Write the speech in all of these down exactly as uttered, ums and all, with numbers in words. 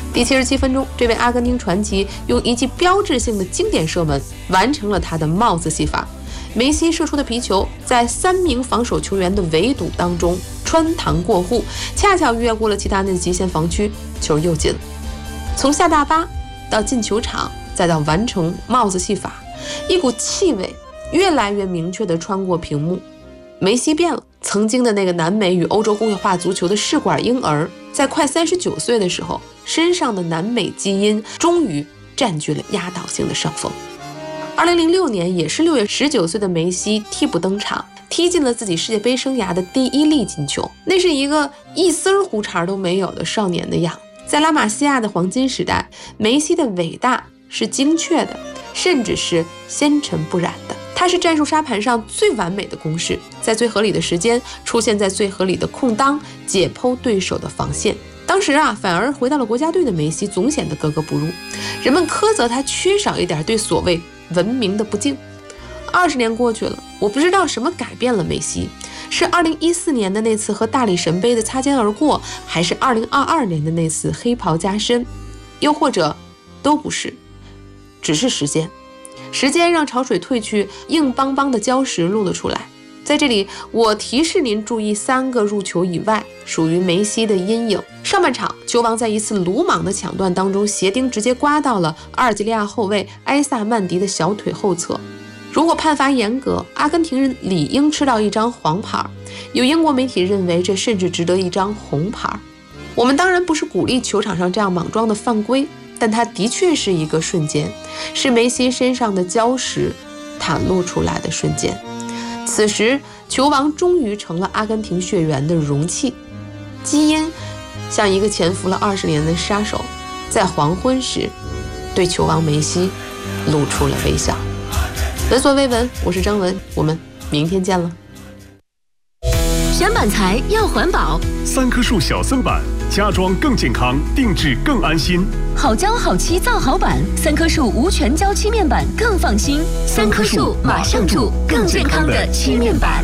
第七十七分钟，这位阿根廷传奇用一记标志性的经典射门完成了他的帽子戏法。梅西射出的皮球在三名防守球员的围堵当中穿膛过户，恰巧越过了其他人的极限防区，球又进了。从下大巴到进球场，再到完成帽子戏法，一股气味越来越明确地穿过屏幕。梅西变了，曾经的那个南美与欧洲工业化足球的试管婴儿，在快三十九岁的时候，身上的南美基因终于占据了压倒性的上风。二零零六年，也是六月十九岁的梅西替补登场，踢进了自己世界杯生涯的第一粒进球。那是一个一丝胡茬都没有的少年的样子。在拉玛西亚的黄金时代，梅西的伟大是精确的，甚至是纤尘不染的。他是战术沙盘上最完美的公式，在最合理的时间出现在最合理的空当，解剖对手的防线。当时啊，反而回到了国家队的梅西总显得格格不入，人们苛责他缺少一点对所谓文明的不敬。二十年过去了，我不知道什么改变了梅西，是二零一四年的那次和大力神杯的擦肩而过，还是二零二二年的那次黑袍加身，又或者都不是，只是时间。时间让潮水退去，硬邦邦的礁石露了出来。在这里，我提示您注意三个入球以外属于梅西的阴影。上半场，球王在一次鲁莽的抢断当中，鞋钉直接刮到了阿尔及利亚后卫埃萨曼迪的小腿后侧。如果判罚严格，阿根廷人理应吃到一张黄牌，有英国媒体认为这甚至值得一张红牌。我们当然不是鼓励球场上这样莽撞的犯规，但它的确是一个瞬间，是梅西身上的礁石袒露出来的瞬间。此时，球王终于成了阿根廷血缘的容器，基因像一个潜伏了二十年的杀手，在黄昏时对球王梅西露出了微笑。闻所未闻，我是张文，我们明天见了。 选板材要环保， 三棵树小森板，家装更健康，定制更安心。 好胶好漆造好板，三棵树无全胶漆面板更放心。三棵树马上住更健康的漆面板。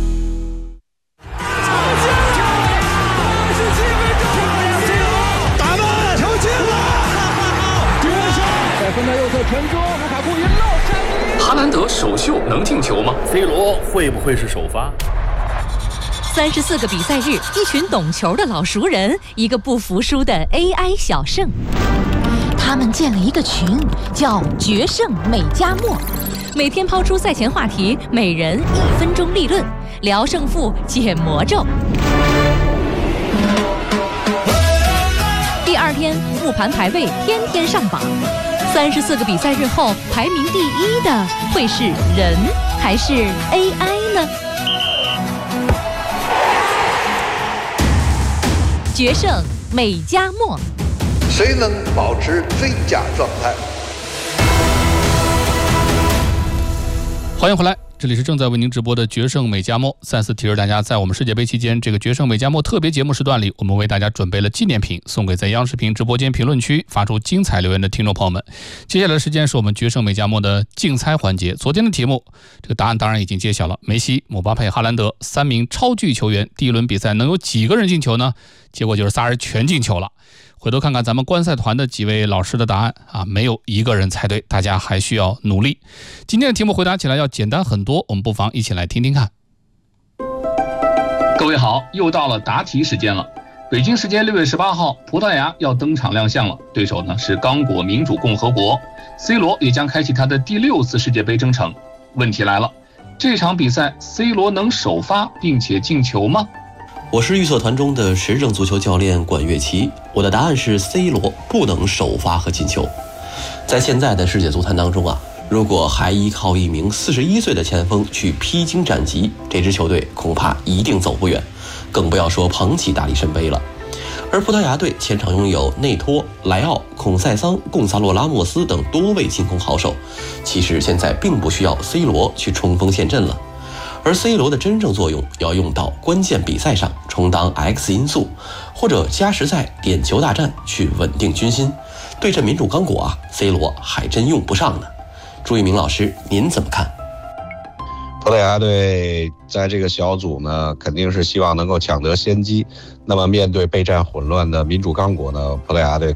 打门，球进了！在分在右侧传中，卢卡库一漏闪。 哈兰德首秀能进球吗 ？C 罗会不会是首发？ 三十四个比赛日，一群懂球的老熟人，一个不服输的 A I 小胜。他们建了一个群，叫“决胜美加墨”，每天抛出赛前话题，每人一分钟立论，聊胜负，解魔咒。第二天复盘排位，天天上榜。三十四个比赛日后，排名第一的会是人还是 A I 呢？决胜美加墨， 谁能保持最佳状态？ 欢迎回来，这里是正在为您直播的决胜美加墨。再次提示大家，在我们世界杯期间，这个决胜美加墨特别节目时段里，我们为大家准备了纪念品，送给在央视频直播间评论区发出精彩留言的听众朋友们。接下来的时间是我们决胜美加墨的竞猜环节。昨天的题目，这个答案当然已经揭晓了，梅西、姆巴佩、哈兰德三名超巨球员，第一轮比赛能有几个人进球呢？结果就是仨人全进球了。回头看看咱们观赛团的几位老师的答案啊，没有一个人猜对，大家还需要努力。今天的题目回答起来要简单很多，我们不妨一起来听听看。 各位好，又到了答题时间了。北京时间六月十八号，葡萄牙要登场亮相了，对手呢是刚果民主共和国 ，C 罗也将开启他的第六次世界杯征程。问题来了，这场比赛 C 罗能首发并且进球吗？ 我是预测团中的时政足球教练管乐琪，我的答案是 C 罗不能首发和进球。在现在的世界足坛当中啊，如果还依靠一名四十一岁的前锋去披荆斩棘，这支球队恐怕一定走不远，更不要说捧起大力神杯了。而葡萄牙队前场拥有内托、莱奥、孔塞桑、贡萨洛拉莫斯等多位进攻好手，其实现在并不需要 C 罗去冲锋陷阵了。而 C 罗的真正作用要用到关键比赛上，充当 X 因素，或者加时赛点球大战去稳定军心。对阵民主刚果啊 ，C 罗还真用不上呢。朱一鸣老师，您怎么看？ 葡萄牙队在这个小组呢，肯定是希望能够抢得先机。那么面对备战混乱的民主刚果呢，葡萄牙队